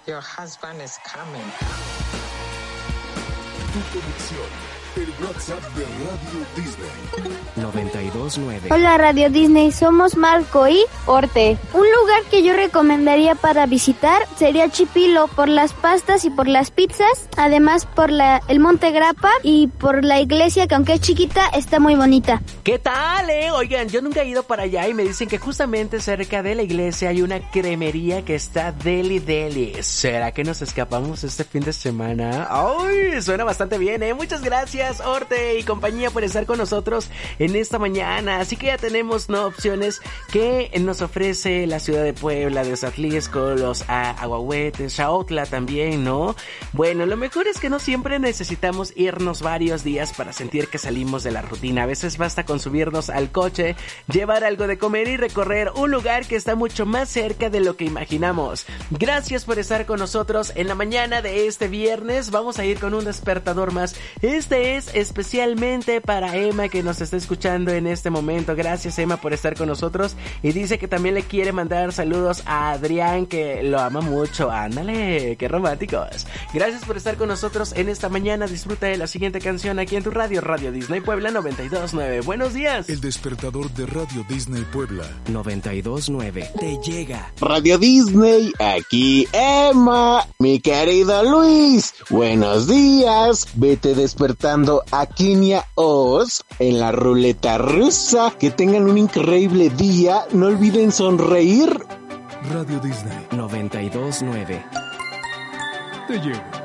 Your husband is coming. Tu conexión, el WhatsApp de Radio Disney. 92.9. Hola Radio Disney, somos Marco y Orte. Un lugar que yo recomendaría para visitar sería Chipilo, por las pastas y por las pizzas, además por el Monte Grappa y por la iglesia que aunque es chiquita está muy bonita. ¿Qué tal, Oigan, yo nunca he ido para allá y me dicen que justamente cerca de la iglesia hay una cremería que está deli. ¿Será que nos escapamos este fin de semana? ¡Ay! Suena bastante bien, Muchas gracias, Orte y compañía, por estar con nosotros en esta mañana. Así que ya tenemos opciones que nos ofrece la ciudad de Puebla, de Zatlisco, los Aguahuetes, Xautla también, ¿no? Bueno, lo mejor es que no siempre necesitamos irnos varios días para sentir que salimos de la rutina. A veces basta con subirnos al coche, llevar algo de comer y recorrer un lugar que está mucho más cerca de lo que imaginamos. Gracias por estar con nosotros en la mañana de este viernes. Vamos a ir con un despertador más. Este es especialmente para Emma, que nos está escuchando en este momento. Gracias, Emma, por estar con nosotros. Y dice que también le quiere mandar saludos a Adrián, que lo ama mucho. Ándale, qué románticos. Gracias por estar con nosotros en esta mañana. Disfruta de la siguiente canción aquí en tu radio, Radio Disney Puebla 92.9. Buenos días. El despertador de Radio Disney Puebla 92.9 te llega. Radio Disney, aquí Emma, mi querido Luis. Buenos días. Vete despertando a Kenia Oz en la ruleta rusa. Que tengan un increíble día. No olviden sonreír. Radio Disney 92.9 te llega.